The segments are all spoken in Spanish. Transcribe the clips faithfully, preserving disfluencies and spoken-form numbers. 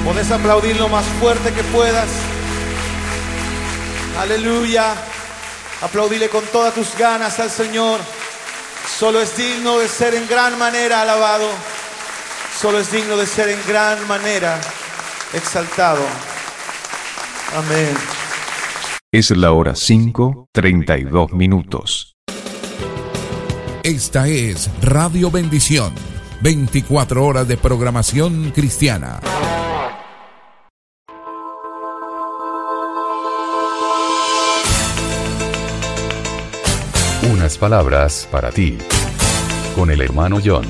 Puedes aplaudir lo más fuerte que puedas. Aleluya. Aplaudile con todas tus ganas al Señor. Solo es digno de ser en gran manera alabado. Solo es digno de ser en gran manera exaltado. Amén. Es la hora cinco, treinta y dos minutos. Esta es Radio Bendición, veinticuatro horas de programación cristiana. Unas palabras para ti, con el hermano John.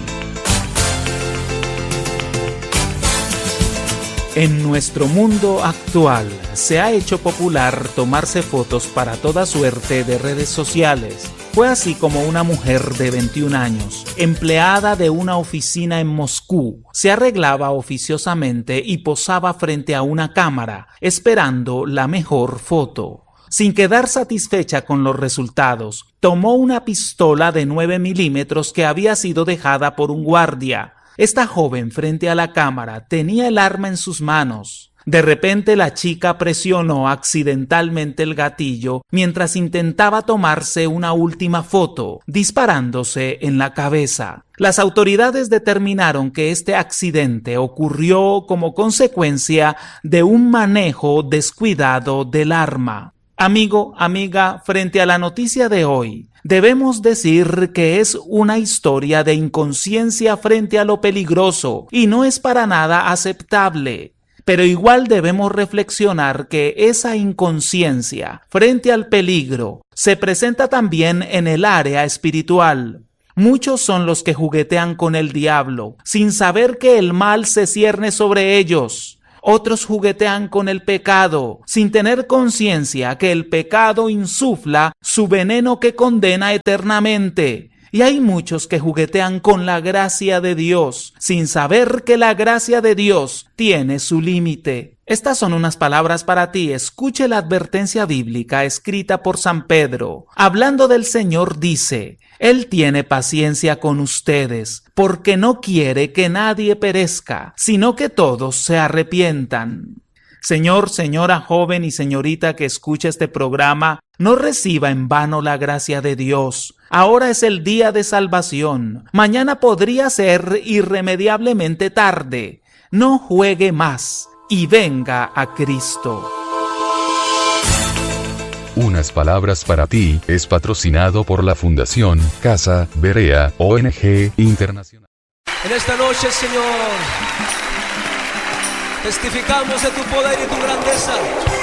En nuestro mundo actual se ha hecho popular tomarse fotos para toda suerte de redes sociales. Fue así como una mujer de veintiún años, empleada de una oficina en Moscú, se arreglaba oficiosamente y posaba frente a una cámara, esperando la mejor foto. Sin quedar satisfecha con los resultados, tomó una pistola de nueve milímetros que había sido dejada por un guardia. Esta joven frente a la cámara tenía el arma en sus manos. De repente la chica presionó accidentalmente el gatillo mientras intentaba tomarse una última foto, disparándose en la cabeza. Las autoridades determinaron que este accidente ocurrió como consecuencia de un manejo descuidado del arma. Amigo, amiga, frente a la noticia de hoy, debemos decir que es una historia de inconsciencia frente a lo peligroso y no es para nada aceptable. Pero igual debemos reflexionar que esa inconsciencia frente al peligro se presenta también en el área espiritual. Muchos son los que juguetean con el diablo sin saber que el mal se cierne sobre ellos. Otros juguetean con el pecado, sin tener conciencia que el pecado insufla su veneno que condena eternamente. Y hay muchos que juguetean con la gracia de Dios, sin saber que la gracia de Dios tiene su límite. Estas son unas palabras para ti. Escuche la advertencia bíblica escrita por San Pedro. Hablando del Señor dice: Él tiene paciencia con ustedes, porque no quiere que nadie perezca, sino que todos se arrepientan. Señor, señora joven y señorita que escucha este programa, no reciba en vano la gracia de Dios. Ahora es el día de salvación. Mañana podría ser irremediablemente tarde. No juegue más y venga a Cristo. Unas palabras para ti es patrocinado por la Fundación Casa Berea O N G Internacional. En esta noche, Señor, testificamos de tu poder y tu grandeza.